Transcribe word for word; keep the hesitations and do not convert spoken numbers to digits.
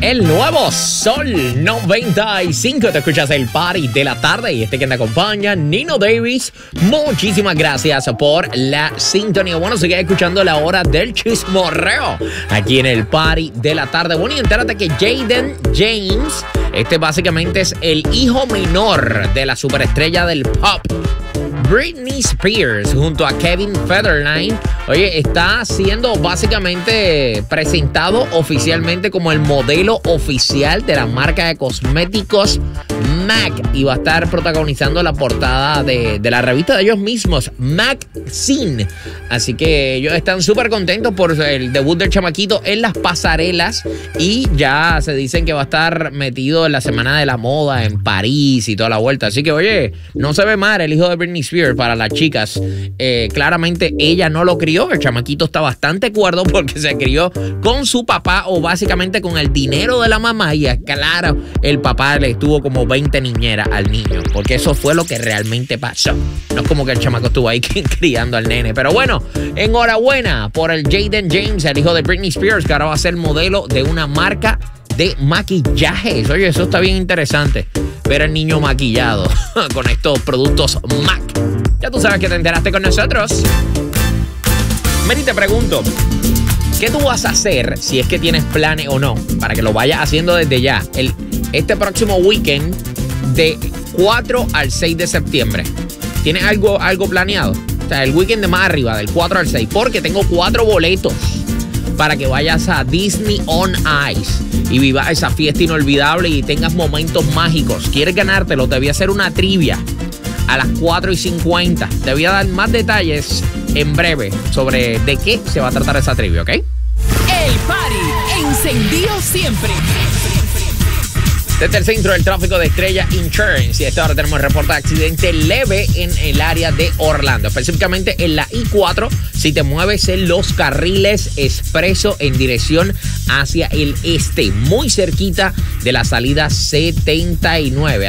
El nuevo Sol noventa y cinco. Te escuchas el party de la tarde y este que te acompaña, Nino Davis. Muchísimas gracias por la sintonía. Bueno, sigue escuchando la hora del chismorreo aquí en el party de la tarde. Bueno, y entérate que Jayden James, este básicamente es el hijo menor de la superestrella del pop Britney Spears, junto a Kevin Federline. Oye, está siendo básicamente presentado oficialmente como el modelo oficial de la marca de cosméticos MAC, y va a estar protagonizando la portada de, de la revista de ellos mismos, Magazine. Así que ellos están súper contentos por el debut del chamaquito en las pasarelas, y ya se dicen que va a estar metido en la Semana de la Moda en París y toda la vuelta. Así que, oye, no se ve mal el hijo de Britney Spears para las chicas. Eh, claramente ella no lo crió, el chamaquito está bastante cuerdo porque se crió con su papá, o básicamente con el dinero de la mamá, y claro, el papá le estuvo como veinte niñeras al niño, porque eso fue lo que realmente pasó. No es como que el chamaco estuvo ahí criando al nene. Pero bueno, enhorabuena por el Jayden James, el hijo de Britney Spears, que ahora va a ser modelo de una marca de maquillajes. Oye, eso está bien interesante, ver al niño maquillado con estos productos MAC. Ya tú sabes que te enteraste con nosotros. Mary, te pregunto, ¿qué tú vas a hacer, si es que tienes planes o no, para que lo vayas haciendo desde ya, el, este próximo weekend de cuatro al seis de septiembre? ¿Tienes algo, algo planeado? O sea, el weekend de más arriba, del cuatro al seis, porque tengo cuatro boletos para que vayas a Disney on Ice y vivas esa fiesta inolvidable y tengas momentos mágicos. ¿Quieres ganártelo? Te voy a hacer una trivia a las cuatro y cincuenta. Te voy a dar más detalles en breve sobre de qué se va a tratar esa trivia, ¿ok? El party encendido siempre. Desde el centro del tráfico de Estrella Insurance, y a esta hora tenemos reporte de accidente leve en el área de Orlando, específicamente en la I cuatro, si te mueves en los carriles expreso en dirección hacia el este, muy cerquita de la salida setenta y nueve.